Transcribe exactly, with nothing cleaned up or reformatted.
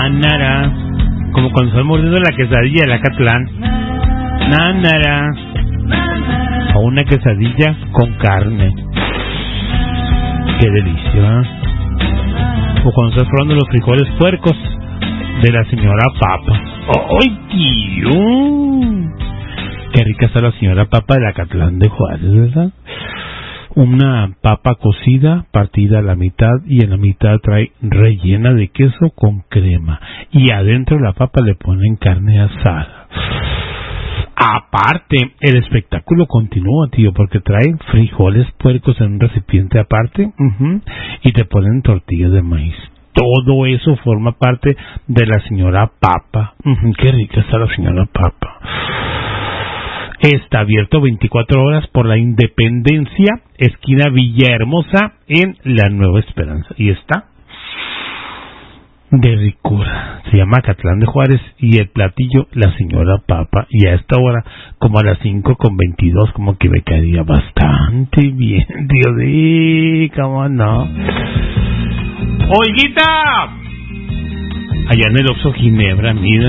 Nara, como cuando están mordiendo la quesadilla de Acatlán. Nara, o una quesadilla con carne. Qué delicia. O cuando estás probando los frijoles puercos de la señora Papa. ¡Ay, tío! Qué rica está la señora Papa de Acatlán de Juárez, ¿verdad? Una papa cocida, partida a la mitad, y en la mitad trae rellena de queso con crema. Y adentro de la papa le ponen carne asada. Aparte, el espectáculo continúa, tío, porque traen frijoles puercos en un recipiente aparte, uh-huh, y te ponen tortillas de maíz. Todo eso forma parte de la señora Papa. Uh-huh, qué rica está la señora Papa. Está abierto veinticuatro horas por la Independencia, esquina Villahermosa, en la Nueva Esperanza. Y está de ricura. Se llama Acatlán de Juárez y el platillo la señora Papa. Y a esta hora, como a las cinco con veintidós, como que me caería bastante bien. Dios mío, cómo no. Oiguita, allá en el Oxxo Ginebra, mira.